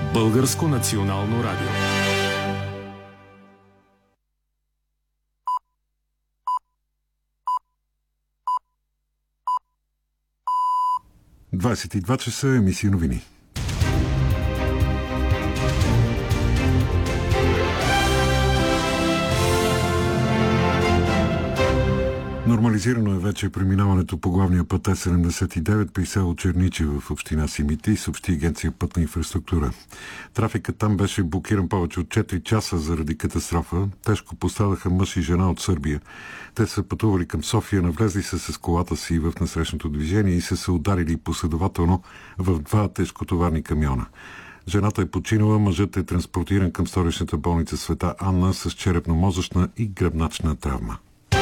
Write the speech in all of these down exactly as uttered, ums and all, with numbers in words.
Българско национално радио. двадесет и два часа, емисия новини. Нормализирано е вече преминаването по главния път Е седемдесет и девет при село Черничи в община Симитли, съобщи агенция Пътна инфраструктура. Трафикът там беше блокиран повече от четири часа заради катастрофа. Тежко пострадаха мъж и жена от Сърбия. Те са пътували към София, навлезли са с колата си в насрещното движение и са се ударили последователно в два тежкотоварни камиона. Жената е починала, мъжът е транспортиран към столичната болница Света Анна с черепно-мозъчна и гръбначна травма.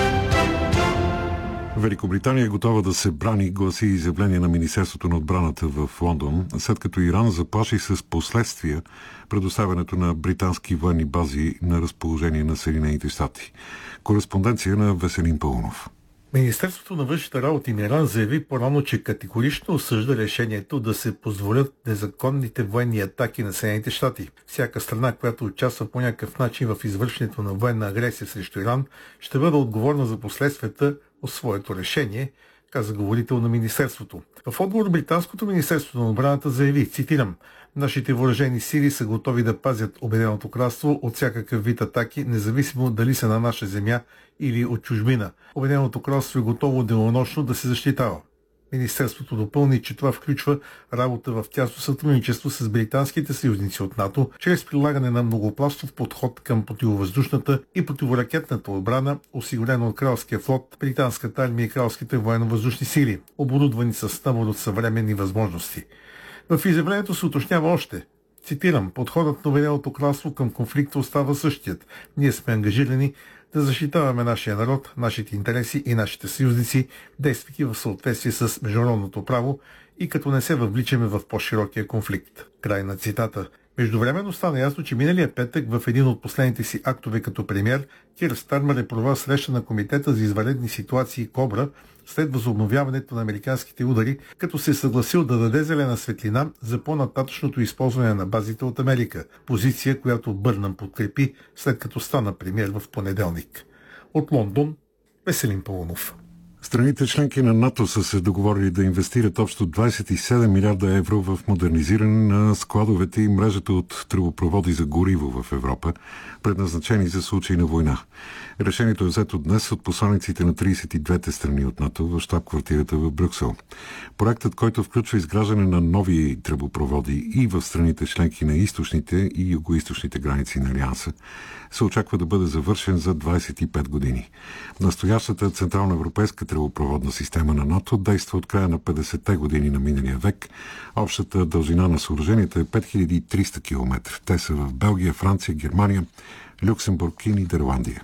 Великобритания е готова да се брани, гласи изявление на Министерството на отбраната в Лондон, след като Иран заплаши с последствия предоставянето на британски военни бази на разположение на Съединените щати. Кореспонденция на Веселин Пълнов. Министерството на външните работи на Иран заяви по-рано, че категорично осъжда решението да се позволят незаконните военни атаки на Съединените щати. Всяка страна, която участва по някакъв начин в извършването на военна агресия срещу Иран, ще бъде отговорна за последствията от своето решение, каза говорител на Министерството. В отговор британското Министерство на отбраната заяви, цитирам: „Нашите въоръжени сили са готови да пазят Обединеното кралство от всякакъв вид атаки, независимо дали са на наша земя или от чужбина. Обединеното кралство е готово денонощно да се защитава“. Министерството допълни, че това включва работа в тясно сътрудничество с британските съюзници от НАТО, чрез прилагане на многопластов подход към противовъздушната и противоракетната отбрана, осигурена от Кралския флот, британската армия и кралските военно-въздушни сили, оборудвани с набор от съвременни възможности. В изявлението се уточнява още, цитирам: „Подходът на Обединеното кралство към конфликта остава същият. Ние сме ангажирани да защитаваме нашия народ, нашите интереси и нашите съюзници, действайки в съответствие с международното право и като не се въвличаме в по-широкия конфликт“. Край на цитата. Междувременно стана ясно, че миналия петък в един от последните си актове като премиер Кир Стармер е провел среща на Комитета за извънредни ситуации Кобра след възобновяването на американските удари, като се е съгласил да даде зелена светлина за по-нататъчното използване на базите от Америка, позиция, която Бърнъм подкрепи, след като стана премиер в понеделник. От Лондон, Веселин Пълнов. Страните членки на НАТО са се договорили да инвестират общо двадесет и седем милиарда евро в модернизиране на складовете и мрежата от тръбопроводи за гориво в Европа, предназначени за случаи на война. Решението е взето днес от посланиците на тридесет и двете страни от НАТО в щаб-квартирата в Брюксел. Проектът, който включва изграждане на нови тръбопроводи и в страните членки на източните и югоизточните граници на Алианса, се очаква да бъде завършен за двадесет и пет години. Настоящата централна европейска тръбопроводна система на НАТО действа от края на петдесетте години на миналия век. Общата дължина на съоръженията е пет хиляди и триста километра. Те са в Белгия, Франция, Германия, Люксембург и Нидерландия.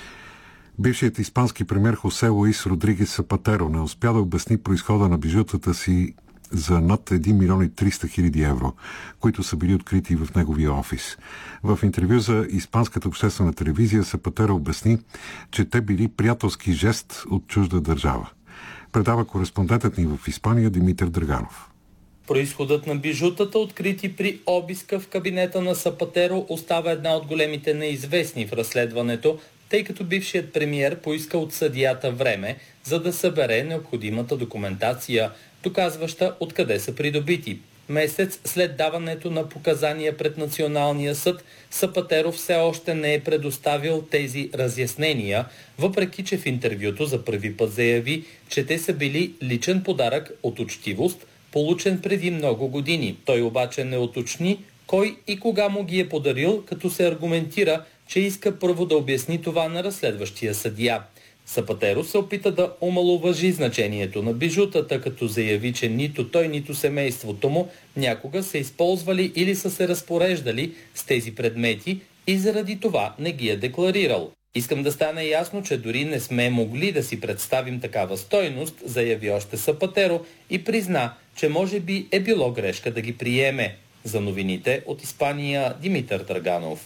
Бившият испански премиер Хосе Луис Родригес Запатеро не успя да обясни произхода на бижутата си за над един милион и триста хиляди евро, които са били открити в неговия офис. В интервю за испанската обществена телевизия Запатеро обясни, че те били приятелски жест от чужда държава. Предава кореспондентът ни в Испания Димитър Драганов. Произходът на бижутата, открити при обиска в кабинета на Сапатеро, остава една от големите неизвестни в разследването, тъй като бившият премиер поиска от съдията време, за да събере необходимата документация, доказваща откъде са придобити. Месец след даването на показания пред Националния съд, Сапатеро все още не е предоставил тези разяснения, въпреки че в интервюто за първи път заяви, че те са били личен подарък от учтивост, получен преди много години. Той обаче не уточни кой и кога му ги е подарил, като се аргументира, че иска първо да обясни това на разследващия съдия. Сапатеро се опита да омаловажи значението на бижутата, като заяви, че нито той, нито семейството му някога са използвали или са се разпореждали с тези предмети и заради това не ги е декларирал. „Искам да стане ясно, че дори не сме могли да си представим такава стойност“, заяви още Сапатеро и призна, че може би е било грешка да ги приеме. За новините от Испания, Димитър Драганов.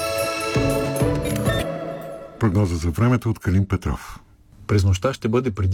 Прогноза за времето от Калин Петров. През нощта ще бъде преди